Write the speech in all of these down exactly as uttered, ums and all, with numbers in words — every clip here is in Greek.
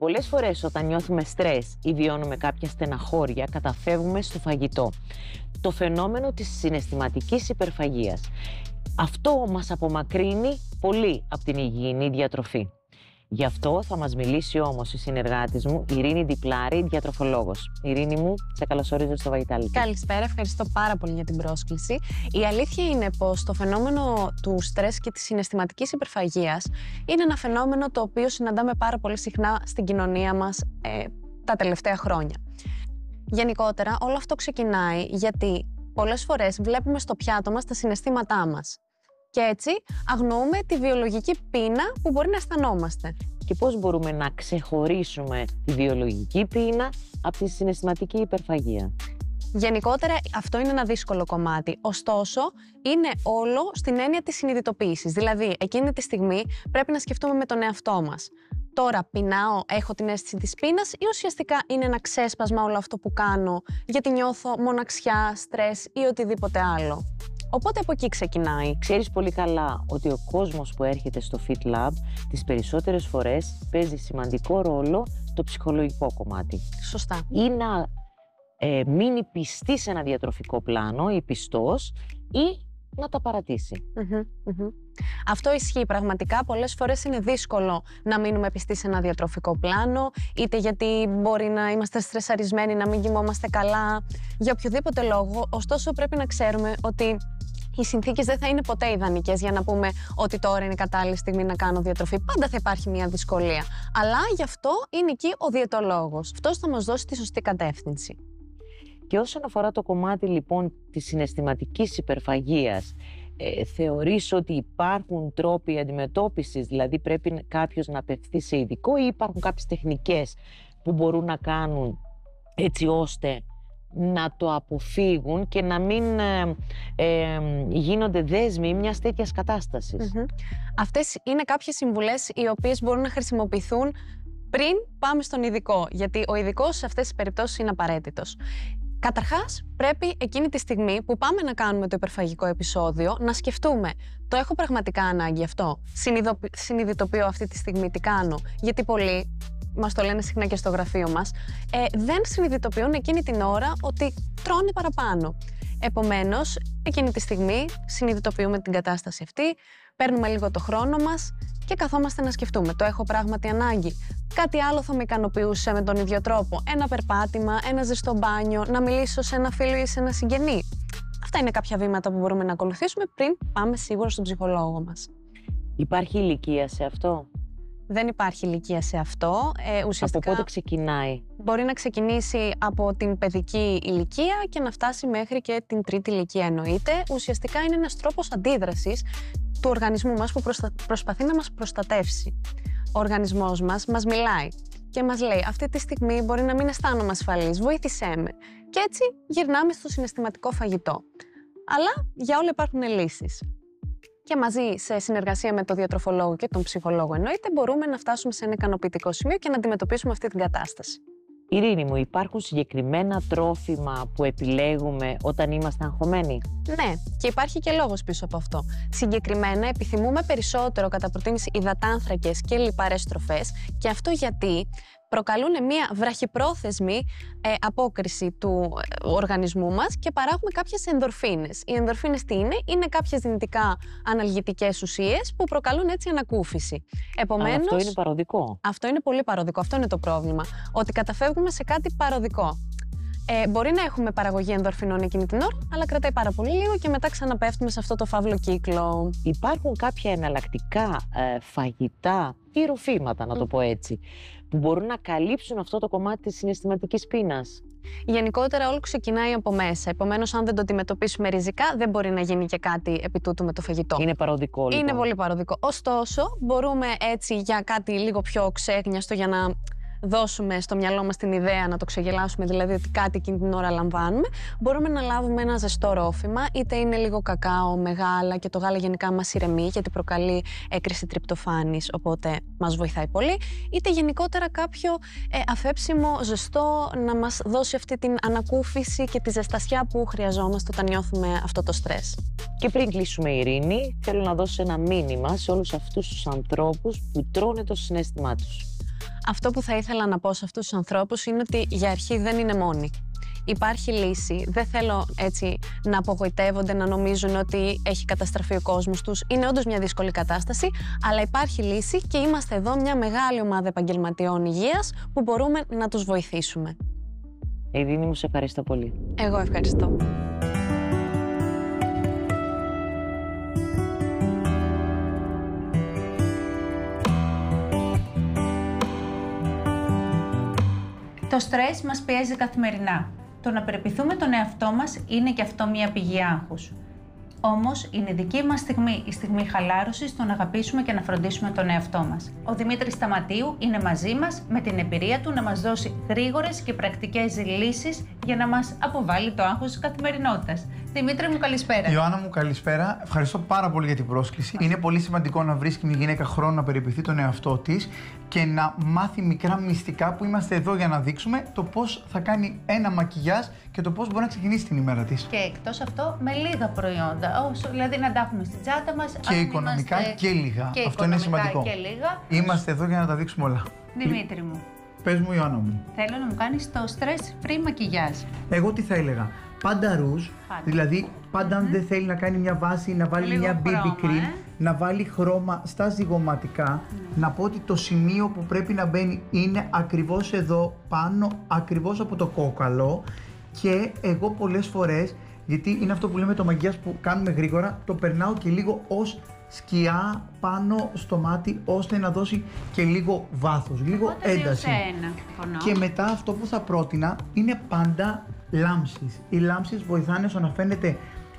Πολλές φορές όταν νιώθουμε στρες ή βιώνουμε κάποια στεναχώρια, καταφεύγουμε στο φαγητό. Το φαινόμενο της συναισθηματικής υπερφαγίας. Αυτό μας απομακρύνει πολύ από την υγιεινή διατροφή. Γι' αυτό θα μας μιλήσει όμως η συνεργάτης μου, η Ειρήνη Διπλάρη, διατροφολόγος. Ειρήνη μου, σε καλωσορίζω στο Vitality. Καλησπέρα, ευχαριστώ πάρα πολύ για την πρόσκληση. Η αλήθεια είναι πως το φαινόμενο του στρες και της συναισθηματικής υπερφαγίας είναι ένα φαινόμενο το οποίο συναντάμε πάρα πολύ συχνά στην κοινωνία μας ε, τα τελευταία χρόνια. Γενικότερα, όλο αυτό ξεκινάει γιατί πολλές φορές βλέπουμε στο πιάτο μας τα συναισθήματά μας. Και έτσι αγνοούμε τη βιολογική πείνα που μπορεί να αισθανόμαστε. Και πώς μπορούμε να ξεχωρίσουμε τη βιολογική πείνα από τη συναισθηματική υπερφαγία? Γενικότερα αυτό είναι ένα δύσκολο κομμάτι, ωστόσο είναι όλο στην έννοια της συνειδητοποίησης. Δηλαδή, εκείνη τη στιγμή πρέπει να σκεφτούμε με τον εαυτό μας. Τώρα πεινάω, έχω την αίσθηση της πείνας ή ουσιαστικά είναι ένα ξέσπασμα όλο αυτό που κάνω γιατί νιώθω μοναξιά, στρες ή οτιδήποτε άλλο. Οπότε από εκεί ξεκινάει. Ξέρεις πολύ καλά ότι ο κόσμος που έρχεται στο Fit Lab τις περισσότερες φορές παίζει σημαντικό ρόλο το ψυχολογικό κομμάτι. Σωστά. Ή να ε, μείνει πιστή σε ένα διατροφικό πλάνο ή πιστός ή να τα παρατήσει. Mm-hmm, mm-hmm. Αυτό ισχύει πραγματικά. Πολλές φορές είναι δύσκολο να μείνουμε πιστοί σε ένα διατροφικό πλάνο, είτε γιατί μπορεί να είμαστε στρεσαρισμένοι, να μην κοιμόμαστε καλά, για οποιοδήποτε λόγο. Ωστόσο πρέπει να ξέρουμε ότι οι συνθήκες δεν θα είναι ποτέ ιδανικές για να πούμε ότι τώρα είναι η κατάλληλη στιγμή να κάνω διατροφή. Πάντα θα υπάρχει μια δυσκολία. Αλλά γι' αυτό είναι εκεί ο διαιτολόγος. Αυτός θα μας δώσει τη σωστή κατεύθυνση. Και όσον αφορά το κομμάτι λοιπόν της συναισθηματικής υπερφαγίας, ε, θεωρείς ότι υπάρχουν τρόποι αντιμετώπισης, δηλαδή πρέπει κάποιος να απευθυνθεί σε ειδικό ή υπάρχουν κάποιες τεχνικές που μπορούν να κάνουν έτσι ώστε να το αποφύγουν και να μην ε, ε, γίνονται δέσμοι μιας τέτοιας κατάστασης? Mm-hmm. Αυτές είναι κάποιες συμβουλές οι οποίες μπορούν να χρησιμοποιηθούν πριν πάμε στον ειδικό, γιατί ο ειδικός σε αυτές τις περιπτώσεις είναι απαραίτητος. Καταρχάς, πρέπει εκείνη τη στιγμή που πάμε να κάνουμε το υπερφαγικό επεισόδιο να σκεφτούμε, το έχω πραγματικά ανάγκη αυτό, συνειδητοποιώ αυτή τη στιγμή τι κάνω, γιατί πολλοί, μας το λένε συχνά και στο γραφείο μας, ε, δεν συνειδητοποιούν εκείνη την ώρα ότι τρώνε παραπάνω. Επομένως, εκείνη τη στιγμή συνειδητοποιούμε την κατάσταση αυτή, παίρνουμε λίγο το χρόνο μας και καθόμαστε να σκεφτούμε, το έχω πράγματι ανάγκη. Κάτι άλλο θα με ικανοποιούσε με τον ίδιο τρόπο. Ένα περπάτημα, ένα ζεστό μπάνιο, να μιλήσω σε ένα φίλο ή σε ένα συγγενή. Αυτά είναι κάποια βήματα που μπορούμε να ακολουθήσουμε πριν πάμε σίγουρα στον ψυχολόγο μας. Υπάρχει ηλικία σε αυτό? Δεν υπάρχει ηλικία σε αυτό. Ε, ουσιαστικά, από πότε ξεκινάει? Μπορεί να ξεκινήσει από την παιδική ηλικία και να φτάσει μέχρι και την τρίτη ηλικία εννοείται. Ουσιαστικά είναι ένας τρόπος αντίδρασης του οργανισμού μας που προστα... προσπαθεί να μας προστατεύσει. Ο οργανισμός μας μας μιλάει και μας λέει αυτή τη στιγμή μπορεί να μην αισθάνομαι ασφαλής, βοήθησέ με. Και έτσι γυρνάμε στο συναισθηματικό φαγητό. Αλλά για όλα υπάρχουν λύσεις. Και μαζί, σε συνεργασία με τον διατροφολόγο και τον ψυχολόγο εννοείται, μπορούμε να φτάσουμε σε ένα ικανοποιητικό σημείο και να αντιμετωπίσουμε αυτή την κατάσταση. Ειρήνη μου, υπάρχουν συγκεκριμένα τρόφιμα που επιλέγουμε όταν είμαστε αγχωμένοι? Ναι, και υπάρχει και λόγος πίσω από αυτό. Συγκεκριμένα επιθυμούμε περισσότερο κατά προτίμηση υδατάνθρακες και λιπαρές τροφές, και αυτό γιατί προκαλούν μια βραχυπρόθεσμη ε, απόκριση του ε, οργανισμού μας και παράγουμε κάποιες ενδορφίνες. Οι ενδορφίνες τι είναι? Είναι κάποιες δυνητικά αναλγητικές ουσίες που προκαλούν έτσι ανακούφιση. Επομένως, αυτό είναι παροδικό. Αυτό είναι πολύ παροδικό. Αυτό είναι το πρόβλημα. Ότι καταφεύγουμε σε κάτι παροδικό. Ε, μπορεί να έχουμε παραγωγή ενδορφινών εκείνη την ώρα, αλλά κρατάει πάρα πολύ λίγο και μετά ξαναπέφτουμε σε αυτό το φαύλο κύκλο. Υπάρχουν κάποια εναλλακτικά ε, φαγητά ή ροφήματα, να το πω έτσι, που μπορούν να καλύψουν αυτό το κομμάτι της συναισθηματικής πείνας? Γενικότερα όλο ξεκινάει από μέσα. Επομένως, αν δεν το αντιμετωπίσουμε ριζικά, δεν μπορεί να γίνει και κάτι επί τούτου με το φαγητό. Είναι παροδικό, λοιπόν. Είναι πολύ παροδικό. Ωστόσο, μπορούμε έτσι για κάτι λίγο πιο ξέγνιαστο, για να δώσουμε στο μυαλό μας την ιδέα, να το ξεγελάσουμε δηλαδή ότι κάτι εκείνη την ώρα λαμβάνουμε, μπορούμε να λάβουμε ένα ζεστό ρόφημα, είτε είναι λίγο κακάο με γάλα, και το γάλα γενικά μας ηρεμεί γιατί προκαλεί έκρηση τριπτοφάνης, οπότε μας βοηθάει πολύ, είτε γενικότερα κάποιο ε, αφέψιμο ζεστό να μας δώσει αυτή την ανακούφιση και τη ζεστασιά που χρειαζόμαστε όταν νιώθουμε αυτό το στρες. Και πριν κλείσουμε, Ειρήνη, θέλω να δώσω ένα μήνυμα σε όλους αυτούς τους ανθρώπους που τρώνε το συναίσθημά τους. Αυτό που θα ήθελα να πω σε αυτούς τους ανθρώπους είναι ότι για αρχή δεν είναι μόνοι. Υπάρχει λύση. Δεν θέλω έτσι να απογοητεύονται, να νομίζουν ότι έχει καταστραφεί ο κόσμος τους. Είναι όντως μια δύσκολη κατάσταση, αλλά υπάρχει λύση και είμαστε εδώ μια μεγάλη ομάδα επαγγελματιών υγείας που μπορούμε να τους βοηθήσουμε. Ειρήνη μου, σε ευχαριστώ πολύ. Εγώ ευχαριστώ. Το στρες μας πιέζει καθημερινά. Το να περιποιηθούμε τον εαυτό μας είναι και αυτό μια πηγή άγχους. Όμως, είναι η δική μας στιγμή, η στιγμή χαλάρωσης, το να αγαπήσουμε και να φροντίσουμε τον εαυτό μας. Ο Δημήτρης Σταματίου είναι μαζί μας με την εμπειρία του να μας δώσει γρήγορες και πρακτικές λύσεις για να μας αποβάλει το άγχος της καθημερινότητας. Δημήτρη μου, καλησπέρα. Ιωάννα μου, καλησπέρα. Ευχαριστώ πάρα πολύ για την πρόσκληση. Είναι πολύ σημαντικό να βρίσκει μια γυναίκα χρόνο να περιποιηθεί τον εαυτό της και να μάθει μικρά μυστικά που είμαστε εδώ για να δείξουμε το πώς θα κάνει ένα μακιγιάζ και το πώς μπορεί να ξεκινήσει την ημέρα της. Και εκτός αυτό, με λίγα προϊόντα. Όσο, δηλαδή να τα έχουμε στην τσάντα μας. Και οικονομικά είμαστε... και λίγα. Και αυτό είναι σημαντικό. Και λίγα. Είμαστε εδώ για να τα δείξουμε όλα. Δημήτρη μου. Πες μου, Ιωάννα μου. Θέλω να μου κάνεις το stress free μακιγιάζ. Εγώ τι θα έλεγα. Πάντα ρούζ, Πάντα. δηλαδή πάντα αν δεν θέλει να κάνει μια βάση, να βάλει Λίγο μια μπέιμπι χρώμα, cream, ε. να βάλει χρώμα στα ζυγωματικά, να πω ότι το σημείο που πρέπει να μπαίνει είναι ακριβώς εδώ πάνω, ακριβώς από το κόκαλο και εγώ πολλές φορές, γιατί είναι αυτό που λέμε το μακιγιάζ που κάνουμε γρήγορα, το περνάω και λίγο ως σκιά πάνω στο μάτι ώστε να δώσει και λίγο βάθος, λίγο Οπότε ένταση. δύο σε ένα, πονώ. Και μετά αυτό που θα πρότεινα είναι πάντα λάμψεις. Οι λάμψεις βοηθάνε στο να φαίνεται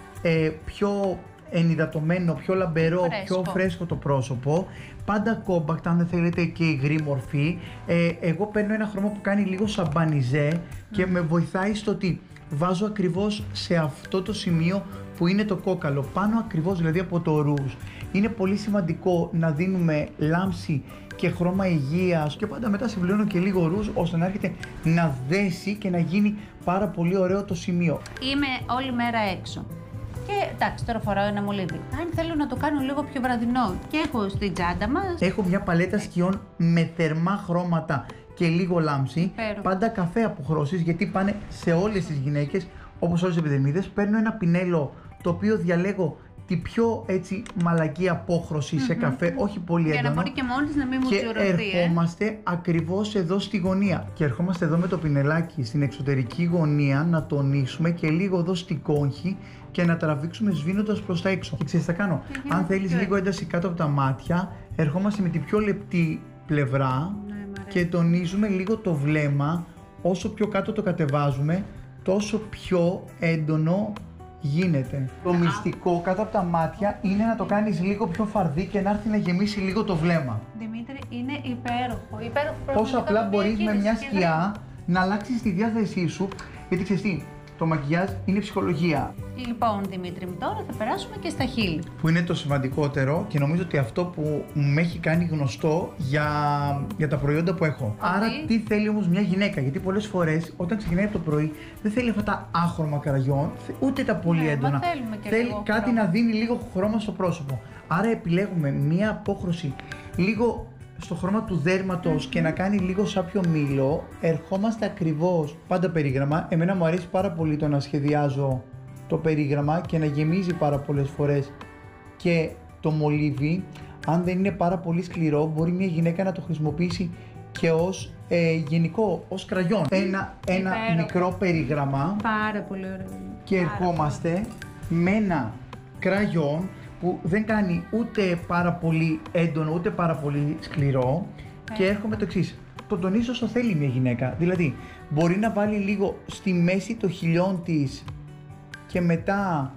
ε, πιο ενυδατωμένο, πιο λαμπερό, Φρέσκο. πιο φρέσκο το πρόσωπο. Πάντα compact, αν δεν θέλετε και υγρή μορφή. Ε, εγώ παίρνω ένα χρώμα που κάνει λίγο σαμπανιζέ και με βοηθάει στο ότι βάζω ακριβώς σε αυτό το σημείο που είναι το κόκαλο, πάνω ακριβώς δηλαδή από το ρούζ. Είναι πολύ σημαντικό να δίνουμε λάμψη και χρώμα υγείας και πάντα μετά συμπληρώνω και λίγο ρούζ ώστε να έρχεται να δέσει και να γίνει πάρα πολύ ωραίο το σημείο. Είμαι όλη μέρα έξω. Και εντάξει, τώρα φοράω ένα μολύβι. Αν θέλω να το κάνω λίγο πιο βραδινό και έχω στην τσάντα μας. Έχω μια παλέτα σκιών με θερμά χρώματα και λίγο λάμψη. Υπέροχο. Πάντα καφέ αποχρώσεις γιατί πάνε σε όλες τις γυναίκες, όπως όλες τις επιδερμίδες. Παίρνω ένα πινέλο το οποίο διαλέγω τη πιο έτσι μαλακή απόχρωση σε καφέ, όχι πολύ έντονο. Για να μπορεί και μόνη της να μην μου Και τσουρωθεί, ε. ερχόμαστε ακριβώς εδώ στη γωνία. Και ερχόμαστε εδώ με το πινελάκι στην εξωτερική γωνία να τονίσουμε και λίγο εδώ στην κόγχη και να τραβήξουμε σβήνοντας προς τα έξω. Και ξέρεις τι θα κάνω. γίνεται Αν θέλεις πιο λίγο ένταση κάτω από τα μάτια, ερχόμαστε με την πιο λεπτή πλευρά Ναι, μ' αρέσει. και τονίζουμε λίγο το βλέμμα. Όσο πιο κάτω το κατεβάζουμε, τόσο πιο έντονο γίνεται. Το μυστικό κάτω από τα μάτια είναι να το κάνεις λίγο πιο φαρδί και να έρθει να γεμίσει λίγο το βλέμμα. Δημήτρη, είναι υπέροχο. υπέροχο Πόσο πραγματικά απλά το μπορείς με διακίνησες μια και σκιά να αλλάξεις τη διάθεσή σου, γιατί ξέρεις τι, το μακιγιάζ είναι ψυχολογία. δεν- Λοιπόν, Δημήτρη μου, τώρα θα περάσουμε και στα χείλη. Που είναι το σημαντικότερο και νομίζω ότι αυτό που με έχει κάνει γνωστό για, για τα προϊόντα που έχω. Άρα, τι θέλει όμως μια γυναίκα, γιατί πολλές φορές όταν ξεκινάει από το πρωί δεν θέλει αυτά τα άχρωμα κραγιόν, ούτε τα πολύ Ναι, μα έντονα. θέλουμε και θέλει λίγο κάτι χρώμα. να δίνει λίγο χρώμα στο πρόσωπο. Άρα, επιλέγουμε μια απόχρωση λίγο στο χρώμα του δέρματος και να κάνει λίγο σάπιο μήλο. Ερχόμαστε ακριβώς, πάντα περίγραμμα. Εμένα μου αρέσει πάρα πολύ το να σχεδιάζω το περίγραμμα και να γεμίζει πάρα πολλές φορές και το μολύβι. Αν δεν είναι πάρα πολύ σκληρό, μπορεί μια γυναίκα να το χρησιμοποιήσει και ως ε, γενικό, ως κραγιόν. Ένα, ένα Υπέροχο. μικρό περίγραμμα Πάρα πολύ ωραίο. και ερχόμαστε με ένα κραγιόν που δεν κάνει ούτε πάρα πολύ έντονο ούτε πάρα πολύ σκληρό και έρχομαι το εξής. Το τονίζω όσο θέλει μια γυναίκα. Δηλαδή, μπορεί να βάλει λίγο στη μέση το χιλιόν της και μετά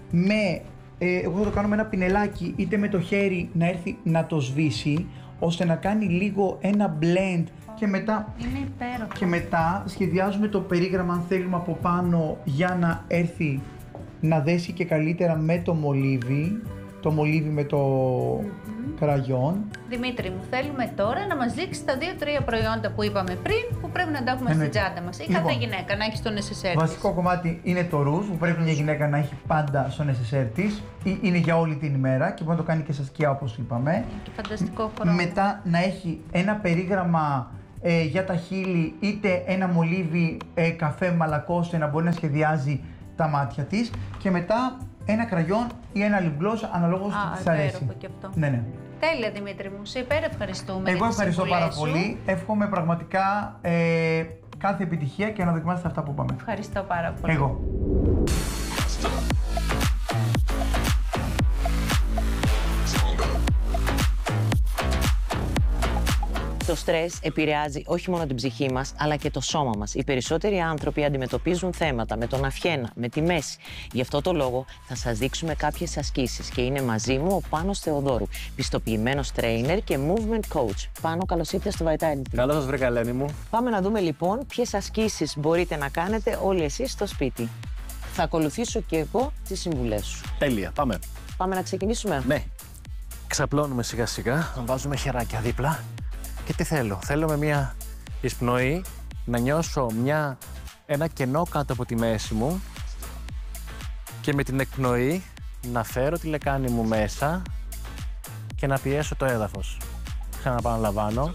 με, ε, εγώ θα το κάνω με ένα πινελάκι είτε με το χέρι να έρθει να το σβήσει ώστε να κάνει λίγο ένα blend και μετά, Είναι υπέροχο. και μετά σχεδιάζουμε το περίγραμμα αν θέλουμε από πάνω για να έρθει να δέσει και καλύτερα με το μολύβι, το μολύβι με το κραγιόν Δημήτρη μου, θέλουμε τώρα να μας δείξει τα δύο-τρία προϊόντα που είπαμε πριν, που πρέπει να τα έχουμε στην τσάντα μας. Ή Λοιπόν, κάθε γυναίκα να έχει στο νεσεσέρ της. Βασικό κομμάτι είναι το ρούζ που πρέπει μια γυναίκα να έχει πάντα στο νεσεσέρ της. Είναι για όλη την ημέρα και μπορεί να το κάνει και σε σκιά όπως είπαμε. Και φανταστικό χρώμα. Μετά να έχει ένα περίγραμμα ε, για τα χείλη, είτε ένα μολύβι ε, καφέ μαλακό, ώστε να μπορεί να σχεδιάζει τα μάτια της. Και μετά ένα κραγιόν ή ένα lip gloss αναλόγως τι της αρέσει. Και αυτό. Ναι, ναι. Τέλεια, Δημήτρη μου. Σε υπερευχαριστούμε. Εγώ ευχαριστώ πάρα πολύ. Εύχομαι πραγματικά ε, κάθε επιτυχία και να δοκιμάσετε αυτά που είπαμε. Ευχαριστώ πάρα πολύ. Εγώ. Το στρες επηρεάζει όχι μόνο την ψυχή μας, αλλά και το σώμα μας. Οι περισσότεροι άνθρωποι αντιμετωπίζουν θέματα με τον αυχένα, με τη μέση. Γι' αυτό το λόγο θα σας δείξουμε κάποιες ασκήσεις και είναι μαζί μου ο Πάνος Θεοδόρου, πιστοποιημένος trainer και movement coach. Πάνο, καλώς ήρθες στο Vitality. Καλώς σας βρήκα, Ελένη μου. Πάμε να δούμε λοιπόν ποιες ασκήσεις μπορείτε να κάνετε όλοι εσείς στο σπίτι. Θα ακολουθήσω και εγώ τις συμβουλές σου. Τέλεια, πάμε. Πάμε να ξεκινήσουμε. Ναι. Ξαπλώνουμε σιγά σιγά, βάζουμε χεράκια δίπλα. Και τι θέλω, θέλω με μια εισπνοή να νιώσω μια, ένα κενό κάτω από τη μέση μου και με την εκπνοή να φέρω τη λεκάνη μου μέσα και να πιέσω το έδαφος. Ξαναπαναλαμβάνω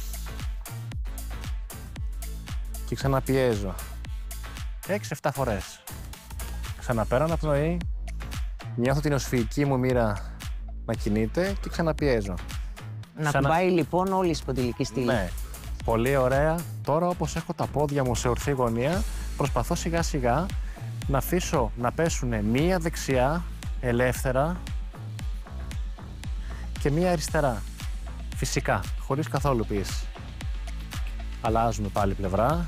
και ξαναπιέζω έξι εφτά φορές. Ξαναπαίρνω αναπνοή, νιώθω την οσφυϊκή μου μοίρα να κινείται και ξαναπιέζω. Να Ξανα... κουμπάει λοιπόν όλη η σπονδυλική στήλη. Ναι, πολύ ωραία. Τώρα όπως έχω τα πόδια μου σε ορθή γωνία, προσπαθώ σιγά σιγά να αφήσω να πέσουν μία δεξιά ελεύθερα και μία αριστερά. Φυσικά, χωρίς καθόλου πίεση. Αλλάζουμε πάλι πλευρά.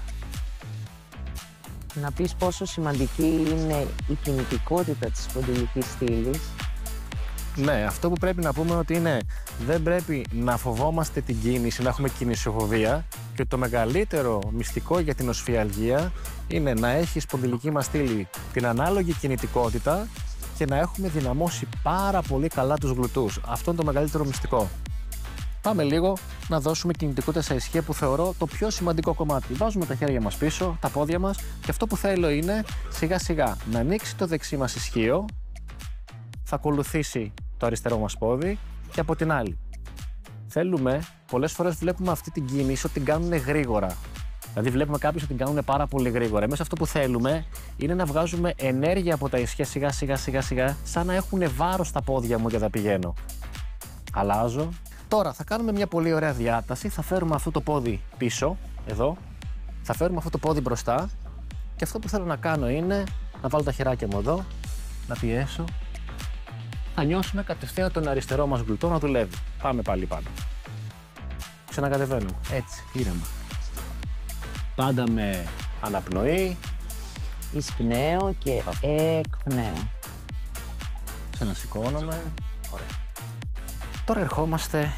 Να πεις πόσο σημαντική είναι η κινητικότητα της σπονδυλικής στήλης. Ναι, αυτό που πρέπει να πούμε ότι είναι δεν πρέπει να φοβόμαστε την κίνηση, να έχουμε κινησιοφοβία και το μεγαλύτερο μυστικό για την οσφιαλγία είναι να έχει η σπονδυλική μας στήλη την ανάλογη κινητικότητα και να έχουμε δυναμώσει πάρα πολύ καλά τους γλουτούς. Αυτό είναι το μεγαλύτερο μυστικό. Πάμε λίγο να δώσουμε κινητικότητα στα ισχύα που θεωρώ το πιο σημαντικό κομμάτι. Βάζουμε τα χέρια μας πίσω, τα πόδια μας και αυτό που θέλω είναι σιγά σιγά να ανοίξει το δεξί μας ισχύο, θα ακολουθήσει το αριστερό μας πόδι και από την άλλη. Θέλουμε, πολλές φορές βλέπουμε αυτή την κίνηση ότι την κάνουν γρήγορα. Δηλαδή βλέπουμε κάποιους ότι την κάνουν πάρα πολύ γρήγορα. Εμείς αυτό που θέλουμε είναι να βγάζουμε ενέργεια από τα ισχύα σιγά σιγά σιγά σιγά, σαν να έχουν βάρος στα πόδια μου και θα πηγαίνω. Αλλάζω. Τώρα θα κάνουμε μια πολύ ωραία διάταση, θα φέρουμε αυτό το πόδι πίσω, εδώ. Θα φέρουμε αυτό το πόδι μπροστά και αυτό που θέλω να κάνω είναι να βάλω τα χεράκια μου εδώ, να πιέσω. Θα νιώσουμε κατευθείαν τον αριστερό μας γλουτό να δουλεύει. Πάμε πάλι πάνω. Ξανακατεβαίνουμε. Έτσι, ήρεμα. Πάντα με αναπνοή. Εισπνέω και εκπνέω. Ξανασηκώνομαι. Ωραία. Τώρα ερχόμαστε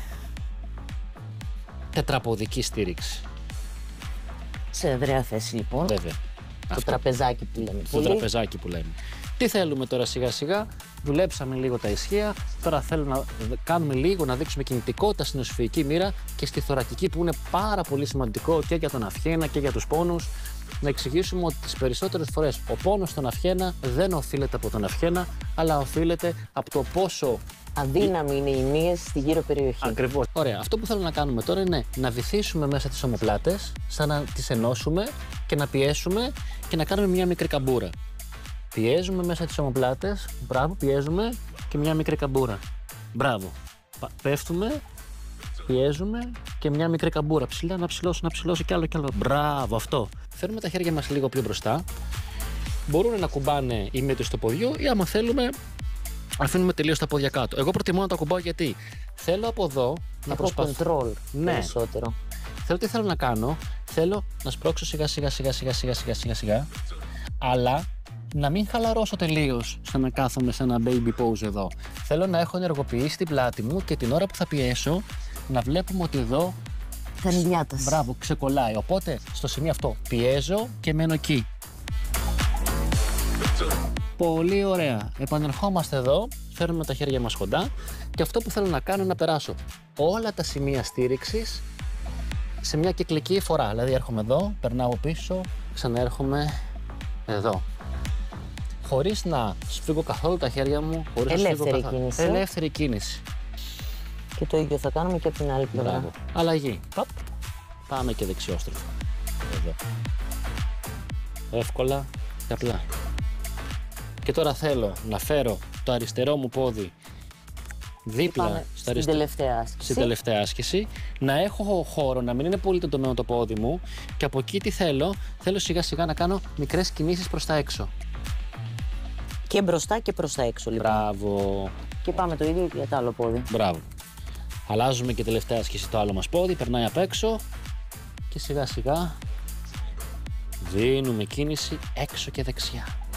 τετραποδική στήριξη. Σε εδραία θέση λοιπόν. Βέβαια. Το Αυτό. τραπεζάκι που λέμε. Το τραπεζάκι που λέμε. Τι θέλουμε τώρα σιγά σιγά, δουλέψαμε λίγο τα ισχύα, τώρα θέλω να κάνουμε λίγο, να δείξουμε κινητικότητα στην οσφυϊκή μοίρα και στη θωρακική που είναι πάρα πολύ σημαντικό και για τον αυχένα και για τους πόνους. Να εξηγήσουμε ότι τις περισσότερες φορές ο πόνος στον αυχένα δεν οφείλεται από τον αυχένα, αλλά οφείλεται από το πόσο αδύναμη είναι οι μύες στη γύρω περιοχή. Ακριβώς. Ωραία. Αυτό που θέλω να κάνουμε τώρα είναι να βυθίσουμε μέσα τις ομοπλάτες, σαν να τις ενώσουμε και να πιέσουμε και να κάνουμε μια μικρή καμπούρα. Πιέζουμε μέσα τις ομοπλάτες, μπράβο, πιέζουμε και μια μικρή καμπούρα. Μπράβο. Πέφτουμε, πιέζουμε και μια μικρή καμπούρα. Ψηλά, να ψηλώσω, να ψηλώσω κι άλλο κι άλλο. Μπράβο, αυτό. Φέρνουμε τα χέρια μας λίγο πιο μπροστά. Μπορούν να κουμπάνε οι μύτες στο ποδιό ή άμα θέλουμε αφήνουμε τελείως τα πόδια κάτω. Εγώ προτιμώ να τα κουμπάω γιατί θέλω από εδώ να προσπαθώ. Control ναι. Περισσότερο. Θέλω τι θέλω να κάνω. Θέλω να σπρώξω σιγά σιγά σιγά σιγά σιγά σιγά σιγά σιγά, αλλά να μην χαλαρώσω τελείως σαν να κάθομαι σε ένα baby pose εδώ. Θέλω να έχω ενεργοποιήσει την πλάτη μου και την ώρα που θα πιέσω να βλέπουμε ότι εδώ κάνει διάταση. Μπράβο, ξεκολλάει. Οπότε στο σημείο αυτό πιέζω και μένω εκεί. Πολύ ωραία. Επανερχόμαστε εδώ. φέρνουμε τα χέρια μας κοντά και αυτό που θέλω να κάνω είναι να περάσω όλα τα σημεία στήριξης σε μια κυκλική φορά. Δηλαδή έρχομαι εδώ, περνάω πίσω, ξαναέρχομαι εδώ. Χωρίς να σφίγγω καθόλου τα χέρια μου, χωρίς Ελεύθερη να σφίγγω καθόλου. κίνηση. Ελεύθερη κίνηση. Και το ίδιο θα κάνουμε και από την άλλη πλευρά. Μπράβο. Αλλαγή. Παπ. Πάμε και δεξιόστροφο. Εδώ. Εύκολα και απλά. Και τώρα θέλω να φέρω το αριστερό μου πόδι δίπλα Πάμε στο στην αριστερό. τελευταία άσκηση. Στην τελευταία άσκηση, να έχω χώρο, να μην είναι πολύ τεντωμένο το πόδι μου και από εκεί τι θέλω, θέλω σιγά σιγά να κάνω μικρές κινήσεις προς τα έξω. Και μπροστά και προς τα έξω λοιπόν. Μπράβο, Και πάμε το ίδιο και για το άλλο πόδι. μπράβο. Αλλάζουμε και τελευταία άσκηση το άλλο μας πόδι, περνάει απ' έξω και σιγά σιγά δίνουμε κίνηση έξω και δεξιά.